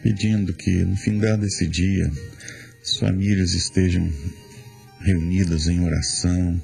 pedindo que no findar desse dia as famílias estejam reunidas em oração,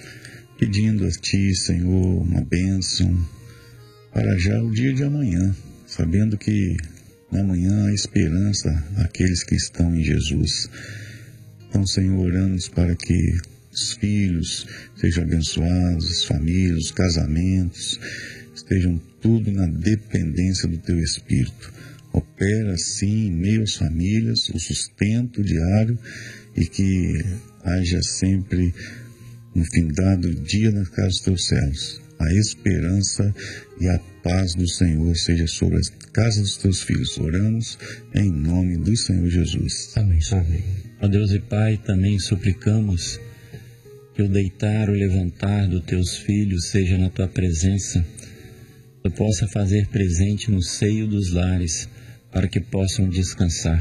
pedindo a Ti, Senhor, uma bênção para já o dia de amanhã, sabendo que amanhã há esperança àqueles que estão em Jesus. Então, Senhor, oramos para que os filhos sejam abençoados, as famílias, os casamentos, estejam tudo na dependência do Teu Espírito. Opera, sim, em meio às famílias, o sustento diário e que haja sempre no findar do dia na casa dos Teus céus. A esperança e a paz do Senhor seja sobre as casas dos Teus filhos. Oramos em nome do Senhor Jesus. Amém. Amém. Ó Deus e Pai, também suplicamos que o deitar, o levantar dos Teus filhos seja na Tua presença, Tu possa fazer presente no seio dos lares, para que possam descansar.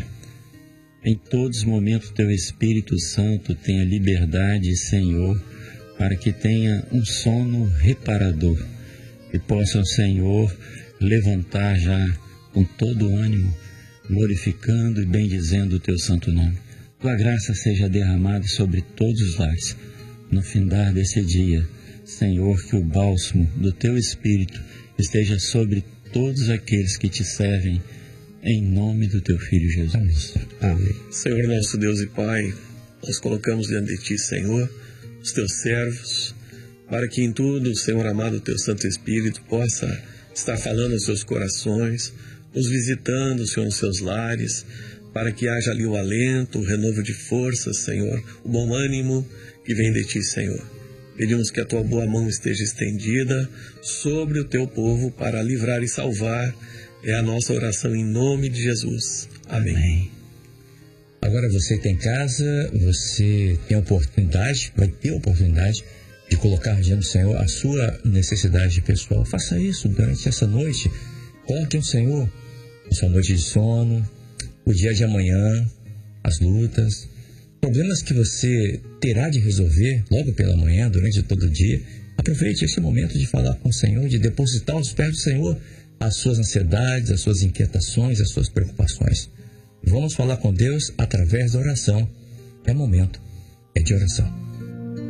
Em todos os momentos Teu Espírito Santo tenha liberdade, Senhor, para que tenha um sono reparador, e possa o Senhor levantar já com todo o ânimo, glorificando e bendizendo o Teu santo nome. Tua graça seja derramada sobre todos os lares. No findar desse dia, Senhor, que o bálsamo do Teu Espírito esteja sobre todos aqueles que Te servem, em nome do Teu Filho Jesus. Amém. Senhor nosso Deus e Pai, nós colocamos diante de Ti, Senhor, os Teus servos, para que em tudo, Senhor amado, o Teu Santo Espírito possa estar falando aos seus corações, nos visitando, Senhor, nos seus lares, para que haja ali o alento, o renovo de forças, Senhor, o bom ânimo que vem de Ti, Senhor. Pedimos que a Tua boa mão esteja estendida sobre o Teu povo para livrar e salvar. É a nossa oração em nome de Jesus. Amém. Amém. Agora você que está em casa, você tem a oportunidade, vai ter a oportunidade de colocar diante do Senhor a sua necessidade pessoal. Faça isso durante essa noite. Coloque ao Senhor a sua noite de sono, o dia de amanhã, as lutas, problemas que você terá de resolver logo pela manhã, durante todo o dia. Aproveite esse momento de falar com o Senhor, de depositar aos pés do Senhor as suas ansiedades, as suas inquietações, as suas preocupações. Vamos falar com Deus através da oração. É momento, é de oração.